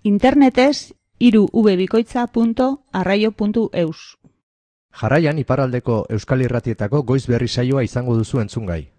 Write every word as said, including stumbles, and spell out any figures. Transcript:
internetez hiru v bikoitza puntu arraio puntu eus. Jarraian iparraldeko Euskal Irratietako goiz berri saioa izango duzu entzungai.